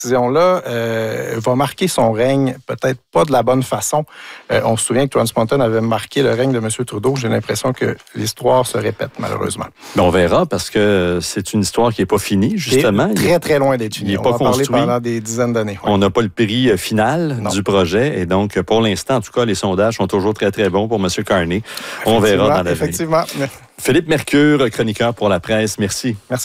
décision-là va marquer son règne, peut-être pas de la bonne façon. On se souvient que Trans Mountain avait marqué le règne de M. Trudeau. J'ai l'impression que l'histoire se répète, malheureusement. Mais on verra, parce que c'est une histoire qui n'est pas finie, justement. Il est très, très loin d'être finie. Il n'est pas construit. On va en parler pendant des dizaines d'années. Ouais. On n'a pas le prix final du projet. Et donc, pour l'instant, en tout cas, les sondages sont toujours très, très bons pour M. Carney. On verra dans l'avenir. Effectivement. Philippe Mercure, chroniqueur pour la presse. Merci. Merci.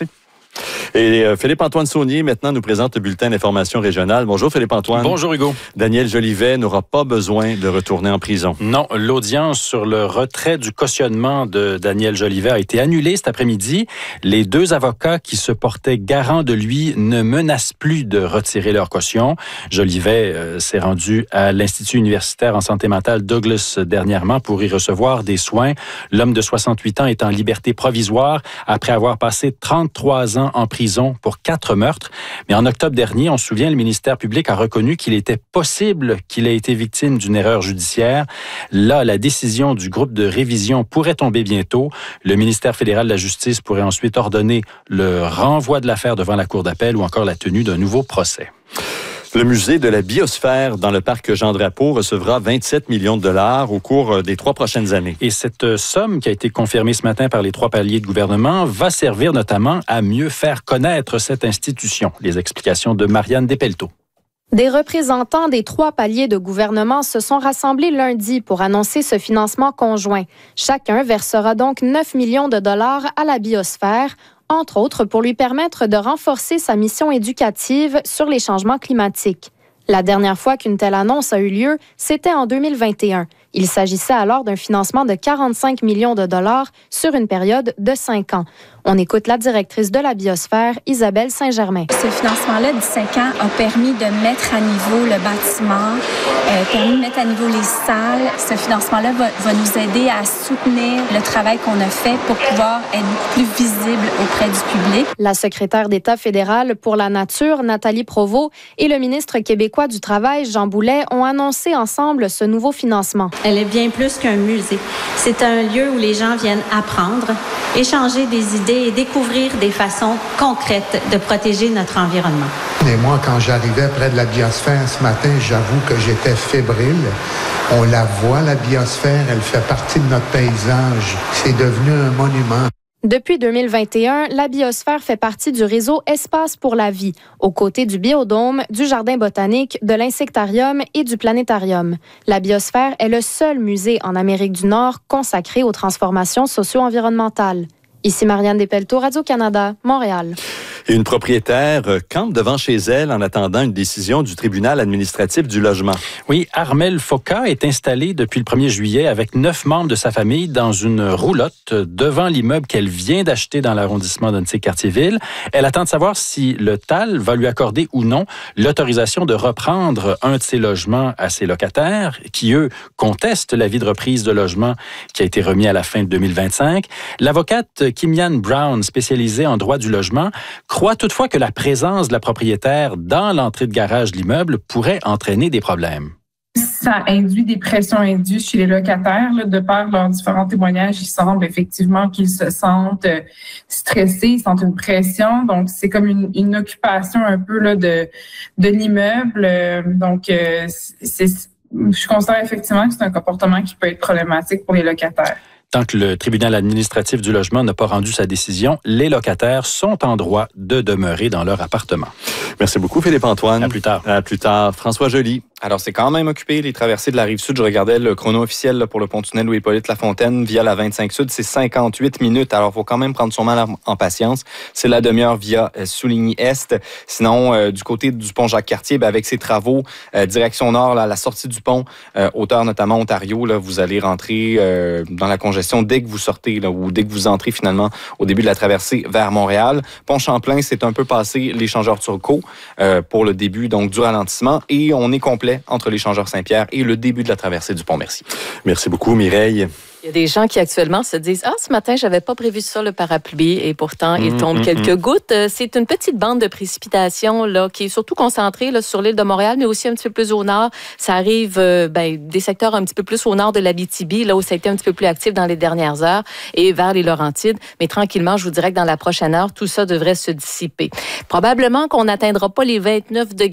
Et Philippe-Antoine Saunier, maintenant, nous présente le bulletin d'information régionale. Bonjour, Philippe-Antoine. Bonjour, Hugo. Daniel Jolivet n'aura pas besoin de retourner en prison. Non, l'audience sur le retrait du cautionnement de Daniel Jolivet a été annulée cet après-midi. Les deux avocats qui se portaient garant de lui ne menacent plus de retirer leur caution. Jolivet s'est rendu à l'Institut universitaire en santé mentale Douglas dernièrement pour y recevoir des soins. L'homme de 68 ans est en liberté provisoire après avoir passé 33 ans en prison pour 4 meurtres. Mais en octobre dernier, on se souvient, le ministère public a reconnu qu'il était possible qu'il ait été victime d'une erreur judiciaire. Là, la décision du groupe de révision pourrait tomber bientôt. Le ministère fédéral de la Justice pourrait ensuite ordonner le renvoi de l'affaire devant la Cour d'appel ou encore la tenue d'un nouveau procès. Le musée de la biosphère dans le parc Jean-Drapeau recevra 27 millions de dollars au cours des 3 prochaines années. Et cette somme qui a été confirmée ce matin par les 3 paliers de gouvernement va servir notamment à mieux faire connaître cette institution. Les explications de Marianne Despelteaux. Des représentants des 3 paliers de gouvernement se sont rassemblés lundi pour annoncer ce financement conjoint. Chacun versera donc 9 millions de dollars à la biosphère, entre autres pour lui permettre de renforcer sa mission éducative sur les changements climatiques. La dernière fois qu'une telle annonce a eu lieu, c'était en 2021. Il s'agissait alors d'un financement de 45 millions de dollars sur une période de 5 ans. On écoute la directrice de la biosphère, Isabelle Saint-Germain. Ce financement-là de 5 ans a permis de mettre à niveau le bâtiment, permis de mettre à niveau les salles. Ce financement-là va nous aider à soutenir le travail qu'on a fait pour pouvoir être beaucoup plus visible auprès du public. La secrétaire d'État fédérale pour la nature, Nathalie Provost, et le ministre québécois du Travail, Jean Boulet, ont annoncé ensemble ce nouveau financement. Elle est bien plus qu'un musée. C'est un lieu où les gens viennent apprendre, échanger des idées et découvrir des façons concrètes de protéger notre environnement. Et moi, quand j'arrivais près de la biosphère ce matin, j'avoue que j'étais fébrile. On la voit, la biosphère, elle fait partie de notre paysage. C'est devenu un monument. Depuis 2021, la biosphère fait partie du réseau Espace pour la vie, aux côtés du Biodôme, du Jardin botanique, de l'Insectarium et du Planétarium. La biosphère est le seul musée en Amérique du Nord consacré aux transformations socio-environnementales. Ici Marianne Despelteaux, Radio-Canada, Montréal. Et une propriétaire campe devant chez elle en attendant une décision du tribunal administratif du logement. Oui, Armelle Foka est installée depuis le 1er juillet avec 9 membres de sa famille dans une roulotte devant l'immeuble qu'elle vient d'acheter dans l'arrondissement d'Annecy-Cartierville. Elle attend de savoir si le TAL va lui accorder ou non l'autorisation de reprendre un de ses logements à ses locataires qui, eux, contestent l'avis de reprise de logement qui a été remis à la fin de 2025. L'avocate Kimian Brown, spécialisée en droit du logement, croit toutefois que la présence de la propriétaire dans l'entrée de garage de l'immeuble pourrait entraîner des problèmes. Ça induit des pressions indues chez les locataires. Là, de par leurs différents témoignages, il semble effectivement qu'ils se sentent stressés, ils sentent une pression. Donc, c'est comme une occupation un peu là, de l'immeuble. Je considère effectivement que c'est un comportement qui peut être problématique pour les locataires. Tant que le tribunal administratif du logement n'a pas rendu sa décision, les locataires sont en droit de demeurer dans leur appartement. Merci beaucoup, Philippe-Antoine. À plus tard. À plus tard. François Joly. Alors, c'est quand même occupé, les traversées de la Rive-Sud. Je regardais le chrono officiel là, pour le pont-tunnel Louis-Hippolyte-Lafontaine via la 25 Sud. C'est 58 minutes. Alors, il faut quand même prendre son mal en patience. C'est la demi-heure via Souligny-Est. Sinon, du côté du pont Jacques-Cartier, avec ses travaux, direction nord, là, la sortie du pont, hauteur notamment Ontario, là, vous allez rentrer dans la congestion dès que vous sortez là, ou dès que vous entrez finalement au début de la traversée vers Montréal. Pont Champlain, c'est un peu passé l'échangeur Turcot pour le début donc du ralentissement. Et on est complet entre l'échangeur Saint-Pierre et le début de la traversée du pont Merci. Merci beaucoup, Mireille. Il y a des gens qui actuellement se disent « Ah, ce matin, j'avais pas prévu ça, le parapluie. » Et pourtant, il tombe quelques gouttes. C'est une petite bande de précipitations là, qui est surtout concentrée là, sur l'île de Montréal, mais aussi un petit peu plus au nord. Ça arrive des secteurs un petit peu plus au nord de l'Abitibi, là où ça a été un petit peu plus actif dans les dernières heures, et vers les Laurentides. Mais tranquillement, je vous dirais que dans la prochaine heure, tout ça devrait se dissiper. Probablement qu'on n'atteindra pas les 29 degrés